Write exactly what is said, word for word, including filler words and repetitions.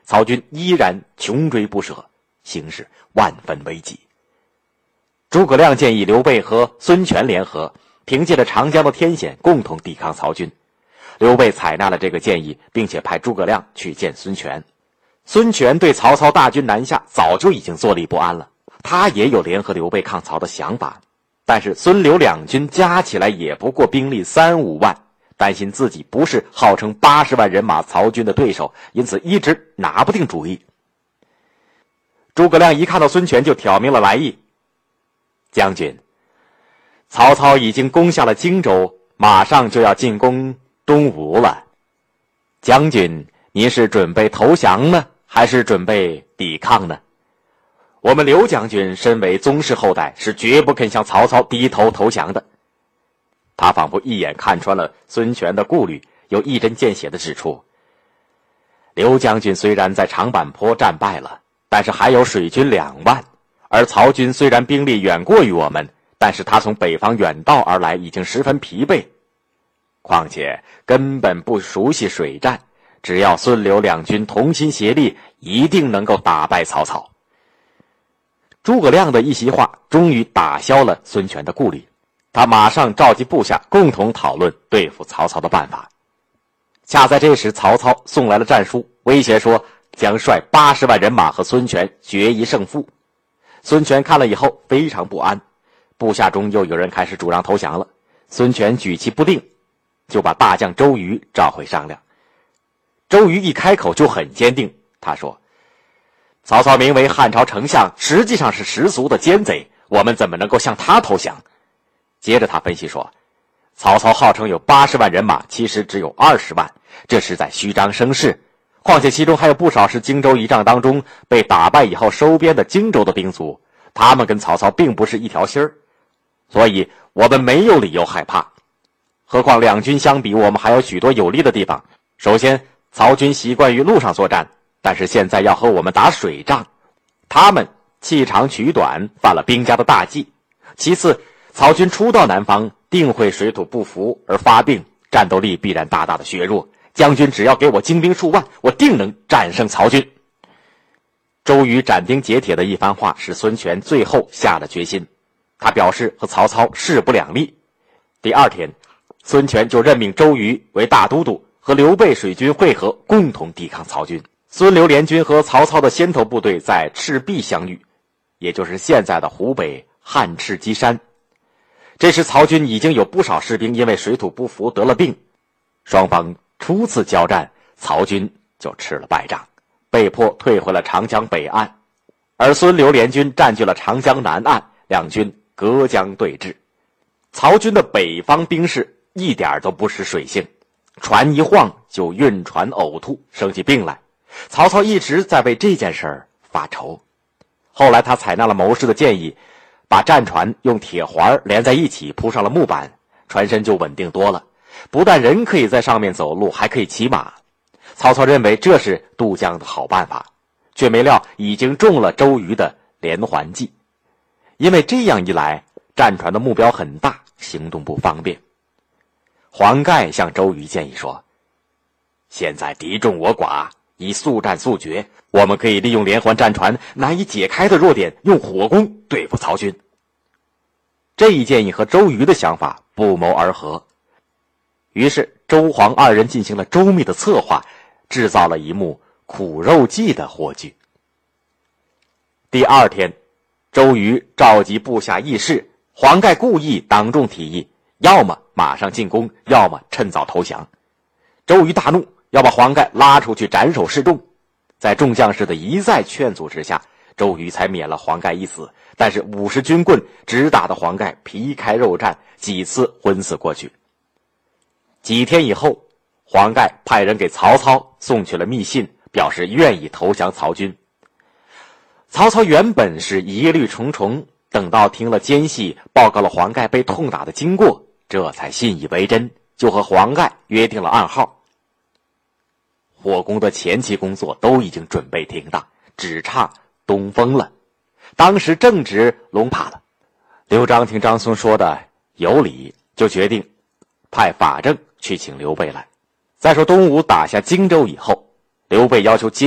曹军依然穷追不舍，形势万分危急。诸葛亮建议刘备和孙权联合，凭借着长江的天险共同抵抗曹军。刘备采纳了这个建议，并且派诸葛亮去见孙权。孙权对曹操大军南下早就已经坐立不安了，他也有联合刘备抗曹的想法，但是孙刘两军加起来也不过兵力三五万，担心自己不是号称八十万人马曹军的对手，因此一直拿不定主意。诸葛亮一看到孙权就挑明了来意：将军，曹操已经攻下了荆州，马上就要进攻东吴了。将军，您是准备投降呢，还是准备抵抗呢？我们刘将军身为宗室后代，是绝不肯向曹操低头投降的。他仿佛一眼看穿了孙权的顾虑，又一针见血地指出：刘将军虽然在长坂坡战败了，但是还有水军两万，而曹军虽然兵力远过于我们，但是他从北方远道而来，已经十分疲惫，况且根本不熟悉水战，只要孙刘两军同心协力，一定能够打败曹操。诸葛亮的一席话终于打消了孙权的顾虑，他马上召集部下共同讨论对付曹操的办法。恰在这时，曹操送来了战书，威胁说将率八十万人马和孙权决一胜负。孙权看了以后非常不安，部下中又有人开始主张投降了。孙权举棋不定，就把大将周瑜召回商量。周瑜一开口就很坚定，他说：曹操名为汉朝丞相，实际上是十足的奸贼，我们怎么能够向他投降？接着他分析说，曹操号称有八十万人马，其实只有二十万，这是在虚张声势，况且其中还有不少是荆州一仗当中被打败以后收编的荆州的兵卒，他们跟曹操并不是一条心儿，所以我们没有理由害怕。何况两军相比，我们还有许多有利的地方。首先，曹军习惯于陆上作战，但是现在要和我们打水仗，他们弃长取短，犯了兵家的大忌。其次，曹军初到南方定会水土不服而发病，战斗力必然大大的削弱。将军只要给我精兵数万，我定能战胜曹军。周瑜斩钉截铁的一番话使孙权最后下了决心，他表示和曹操势不两立。第二天，孙权就任命周瑜为大都督，和刘备水军会合，共同抵抗曹军。孙刘联军和曹操的先头部队在赤壁相遇，也就是现在的湖北汉赤基山。这时曹军已经有不少士兵因为水土不服得了病，双方初次交战，曹军就吃了败仗，被迫退回了长江北岸，而孙刘联军占据了长江南岸，两军隔江对峙。曹军的北方兵士一点都不识水性，船一晃就晕船呕吐，生起病来。曹操一直在为这件事儿发愁。后来他采纳了谋士的建议，把战船用铁环连在一起，铺上了木板，船身就稳定多了，不但人可以在上面走路，还可以骑马。曹操认为这是渡江的好办法，却没料已经中了周瑜的连环计。因为这样一来，战船的目标很大，行动不方便。黄盖向周瑜建议说，现在敌众我寡，以速战速决，我们可以利用连环战船难以解开的弱点，用火攻对付曹军。这一建议和周瑜的想法不谋而合，于是周黄二人进行了周密的策划，制造了一幕苦肉计的火炬。第二天，周瑜召集部下议事，黄盖故意当众提议，要么马上进攻，要么趁早投降。周瑜大怒，要把黄盖拉出去斩首示众。在众将士的一再劝阻之下，周瑜才免了黄盖一死，但是五十军棍直打的黄盖皮开肉绽，几次昏死过去。几天以后，黄盖派人给曹操送去了密信，表示愿意投降曹军。曹操原本是疑虑重重，等到听了奸细报告了黄盖被痛打的经过，这才信以为真，就和黄盖约定了暗号。火攻的前期工作都已经准备停当，只差东风了。当时正值龙怕了，刘璋听张松说的有理，就决定派法正去请刘备来。再说东吴打下荆州以后，刘备要求接